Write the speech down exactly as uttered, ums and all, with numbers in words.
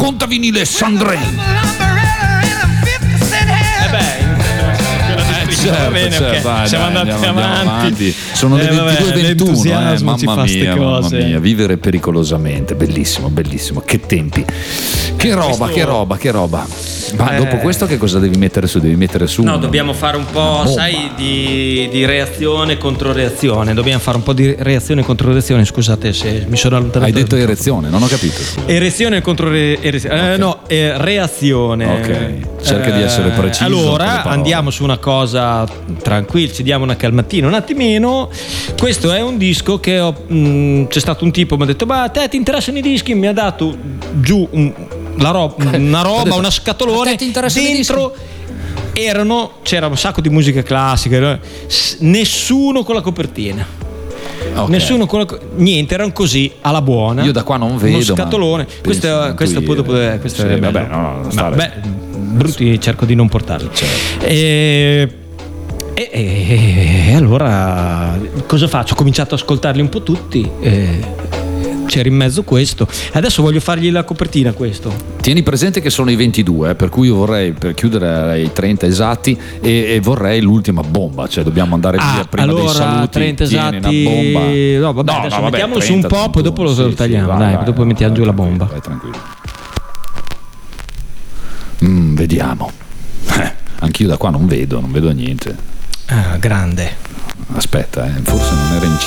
Contavinile Sandrine. Eh beh, Certo, va bene, certo, okay. dai, Siamo dai, andati andiamo, avanti. andiamo avanti. Sono le Eh, vabbè, ventidue e ventuno, eh, l'entusiasmo ci mamma fa ste mia, mamma cose. mia, vivere pericolosamente, bellissimo, bellissimo, che tempi, che Eh, roba, questo- che roba, che roba. Ma Eh. dopo questo che cosa devi mettere su? Devi mettere su No, un- dobbiamo fare un po', bomba. sai, di, di reazione contro reazione. Dobbiamo fare un po' di reazione contro reazione. Scusate se mi sono allontanato. Hai dal detto microfono. erezione, non ho capito. scusa. Erezione contro re, erezione. Eh, Ok. no, eh, reazione. Ok, cerca di essere preciso con le Allora, parole. andiamo su una cosa tranquilla, ci diamo una calmatina un attimino. Questo è un disco che ho, mh, c'è stato un tipo, mi ha detto, ma a te ti interessano i dischi? Mi ha dato giù un- la roba, una roba, detto, una "A scatolone te ti interessano i dentro. Erano, c'era un sacco di musica classica, no? S- nessuno con la copertina. Ok. Nessuno con la co- niente, erano così alla buona. Io da qua non vedo, uno scatolone. ma Questo, penso è- questo poi intuire. dopo questo Sì, è bello. vabbè, no, Ma, stare- beh, brutti cerco di non portarli. Certo. E, e- e- e allora cosa faccio? Ho cominciato ad ascoltarli un po' tutti. E c'era in mezzo questo. Adesso voglio fargli la copertina questo. Tieni presente che sono i ventidue, eh, per cui io vorrei, per chiudere ai trenta esatti, e, e vorrei l'ultima bomba, cioè dobbiamo andare via Ah, prima allora dei saluti. trenta tieni esatti. una bomba. No, vabbè, adesso mettiamolo su un po', poi dopo lo tagliamo, dai, dopo mettiamo giù la bomba. Vai tranquillo. Mm, vediamo. Eh, anch'io da qua non vedo, non vedo niente. Ah, grande. Aspetta, eh, forse non era in